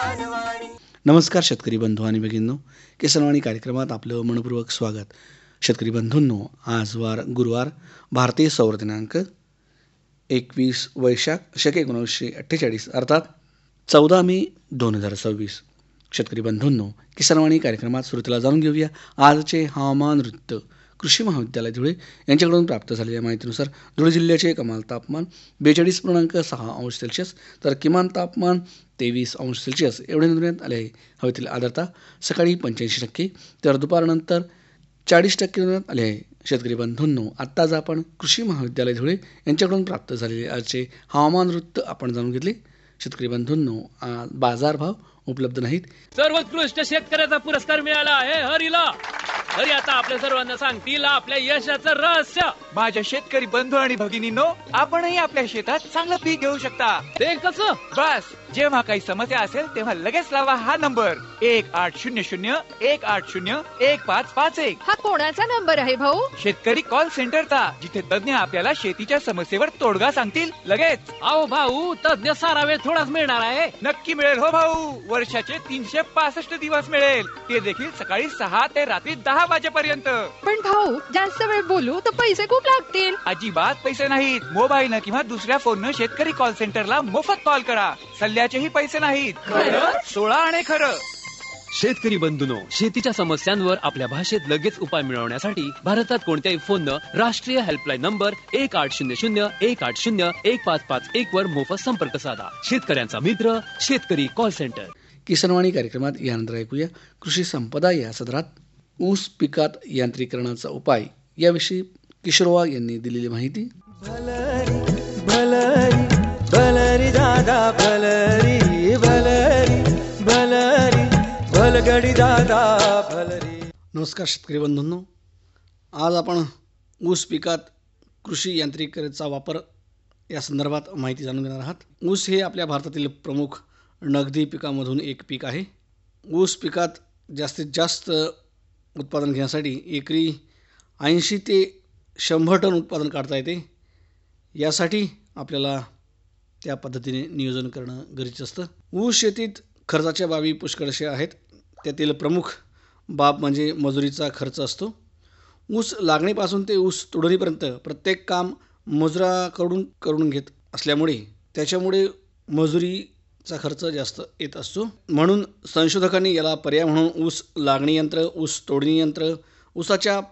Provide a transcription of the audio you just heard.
नमस्कार शेतकरी बंधू आणि भगिनींनो, किसानवाणी कार्यक्रमात आपलं मनपूर्वक स्वागत. शेतकरी बंधूंनो, आज गुरुवार, भारतीय सौर दिनांक 21 वैशाख शके 1948 अर्थात 14 मे 2026. शेतकरी बंधूंनो, किसानवाणी कार्यक्रमात सुरुवातीला जाणून घेऊया आजचे हवामान वृत्त. कृषी महाविद्यालय धुळे यांच्याकडून प्राप्त झालेल्या माहितीनुसार धुळे जिल्ह्याचे कमाल तापमान 42.6 अंश सेल्सिअस तर किमान तापमान 23 अंश सेल्सिअस एवढे नोंदवण्यात आले आहे. हवेतील आर्द्रता सकाळी 85% तर दुपारनंतर 40% नोंदवण्यात आले आहे. शेतकरी बंधूंनो, आत्ताच आपण कृषी महाविद्यालय धुळे यांच्याकडून प्राप्त झालेले आजचे हवामान वृत्त आपण जाणून घेतले. शेतकरी बंधूंनो, बाजारभाव उपलब्ध नाहीत. सर्वोत्कृष्ट शेतकऱ्याचा पुरस्कार मिळाला आहे हरीला. हरी आता आपल्या सर्वांना सांगतील आपल्या यशाचं रहस्य. माझ्या शेतकरी बंधू आणि भगिनींनो, आपणही आपल्या शेतात चांगलं पीक घेऊ शकता. ते कसं? बस जेव्हा काही समस्या असेल तेव्हा लगेच लावा हा नंबर 1800-180-1551. हा कोणाचा नंबर आहे भाऊ? शेतकरी कॉल सेंटरचा, जिथे तज्ञ आपल्याला शेतीच्या समस्येवर तोडगा सांगतील लगेच. अहो भाऊ, तज्ञ सारा वेळ थोडाच मिळणार आहे. नक्की मिळेल हो भाऊ. वर्षाचे 365 दिवस मिळेल, ते देखील सकाळी 6 ते रात्री 10 वाजेपर्यंत. पण भाऊ, जास्त वेळ बोलू तर पैसे खूप लागतील. अजिबात पैसे नाहीत. मोबाईल किंवा दुसऱ्या फोननं शेतकरी कॉल सेंटरला मोफत कॉल करा. सल्ल्याचेही पैसे नाहीत. 16 आणि खरं. शेतकरी बंधूंनो, शेतीच्या समस्यांवर आपल्या भाषेत लगेच उपाय मिळवण्यासाठी भारतात कोणत्याही फोननं राष्ट्रीय हेल्पलाईन नंबर 1800-180-1551 वर मोफत संपर्क साधा. शेतकऱ्यांचा मित्र शेतकरी कॉल सेंटर. किसानवाणी कार्यक्रमात यानंतर ऐकूया कृषी संपदा या सदरात ऊस पिकात यांत्रिकरणाचा उपाय याविषयी किशोरवा यांनी दिलेली माहिती. भलरी दादा भलरी भलरी भलरी भलगडी दादा भलरी. नमस्कार शेतकरी बंधूंनो, आज आपण ऊस पिकात कृषी यांत्रिकतेचा वापर या संदर्भात माहिती जाणून घेणार आहात. ऊस हे आपल्या भारतातील प्रमुख नगदी पिकामधून एक पीक आहे. ऊस पिकात जास्तीत जास्त उत्पादन घेण्यासाठी एकरी 80 ते 100 टन उत्पादन काढता येते. यासाठी आपल्याला त्या पद्धतीने नियोजन करणं गरजेचं असतं. ऊस शेतीत खर्चाच्या बाबी पुष्कळशा आहेत. त्यातील प्रमुख बाब म्हणजे मजुरीचा खर्च असतो. ऊस लागणीपासून ते ऊस तोडणीपर्यंत प्रत्येक काम मजुराकडून घेत असल्यामुळे त्याच्यामुळे मजुरीचा खर्च जास्त येत असतो. म्हणून संशोधकांनी याला पर्याय म्हणून ऊस लागणी यंत्र, ऊस तोडणी यंत्र, ऊसाच्या